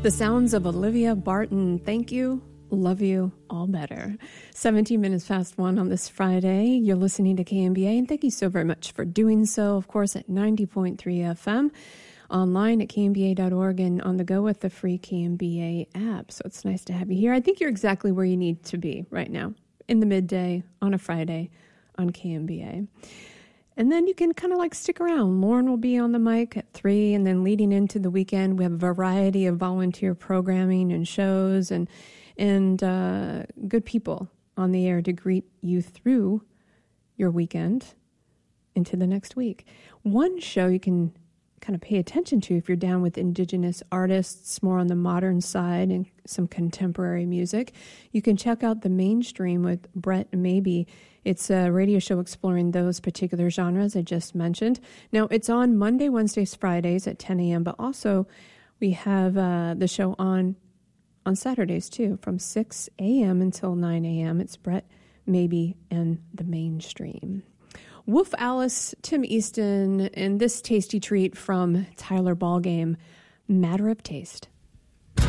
The sounds of Olivia Barton. Thank you. Love you all better. 17 minutes past 1 on this Friday. You're listening to KMBA, and thank you so very much for doing so. Of course, at 90.3 FM, online at kmba.org, and on the go with the free KMBA app. So it's nice to have you here. I think you're exactly where you need to be right now, in the midday, on a Friday, on KMBA. And then you can kind of like stick around. Lauren will be on the mic at 3, and then leading into the weekend, we have a variety of volunteer programming and shows and good people on the air to greet you through your weekend into the next week. One show you can kind of pay attention to if you're down with Indigenous artists, more on the modern side and some contemporary music. You can check out The Mainstream with Brett Maybe. It's a radio show exploring those particular genres I just mentioned. Now, it's on Monday, Wednesdays, Fridays at 10 a.m., but also we have the show on Saturdays, too, from 6 a.m. until 9 a.m. It's Brett Maybe and The Mainstream. Wolf Alice, Tim Easton, and this tasty treat from Tyler Ballgame, Matter of Taste.